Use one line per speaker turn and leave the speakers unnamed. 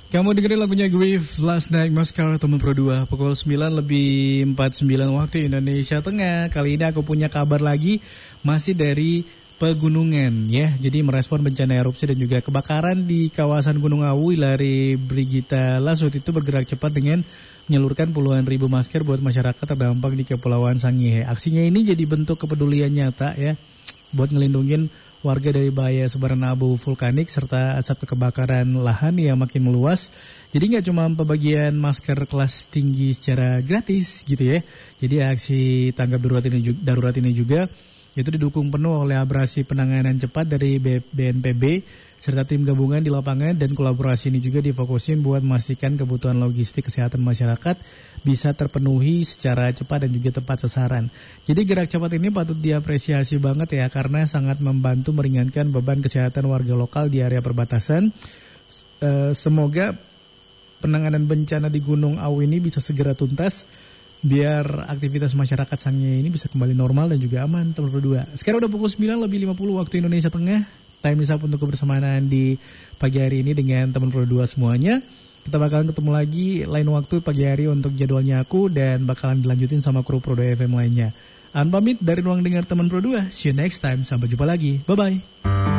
Kamu dengerin lagunya Grief Last Night Mascara teman Pro 2 pukul 9:49 waktu Indonesia Tengah. Kali ini aku punya kabar lagi masih dari pegunungan ya. Jadi merespon bencana erupsi dan juga kebakaran di kawasan Gunung Awu. Hilary Brigita Lasut itu bergerak cepat dengan menyalurkan puluhan ribu masker buat masyarakat terdampak di Kepulauan Sangihe. Aksinya ini jadi bentuk kepedulian nyata ya buat ngelindungin warga dari bahaya sebaran abu vulkanik serta asap kebakaran lahan yang makin meluas. Jadi nggak cuma pembagian masker kelas tinggi secara gratis gitu ya. Jadi aksi tanggap darurat ini juga itu didukung penuh oleh operasi penanganan cepat dari BNPB serta tim gabungan di lapangan, dan kolaborasi ini juga difokusin buat memastikan kebutuhan logistik kesehatan masyarakat bisa terpenuhi secara cepat dan juga tepat sasaran. Jadi gerak cepat ini patut diapresiasi banget ya, karena sangat membantu meringankan beban kesehatan warga lokal di area perbatasan. Semoga penanganan bencana di Gunung Awu ini bisa segera tuntas biar aktivitas masyarakat Sangihe ini bisa kembali normal dan juga aman. Teman berdua. Sekarang udah pukul 9:50 waktu Indonesia Tengah. Time is up untuk kebersamaan di pagi hari ini dengan teman Pro 2 semuanya. Kita bakalan ketemu lagi lain waktu pagi hari untuk jadwalnya aku, dan bakalan dilanjutin sama kru Pro 2 FM lainnya. An pamit dari ruang dengar teman Pro 2. See you next time. Sampai jumpa lagi. Bye-bye.